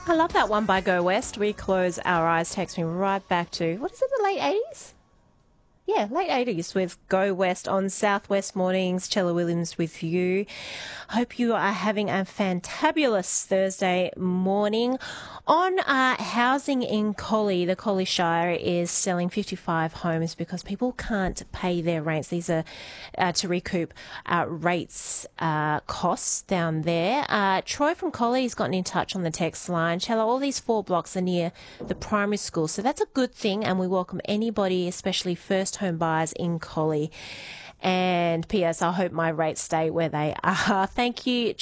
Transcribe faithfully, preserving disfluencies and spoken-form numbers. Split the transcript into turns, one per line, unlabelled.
I love that one by Go West. We Close Our Eyes takes me right back to, what is it, the late eighties? Yeah, late eighties with Go West on Southwest Mornings. Chella Williams with you. Hope you are having a fantabulous Thursday morning. On uh, housing in Collie, the Collie Shire is selling fifty-five homes because people can't pay their rents. These are uh, to recoup uh, rates uh, costs down there. Uh, Troy from Collie has gotten in touch on the text line. Chella, all these four blocks are near the primary school, so that's a good thing, and we welcome anybody, especially first home buyers in Collie. And P S, I hope my rates stay where they are. Thank you,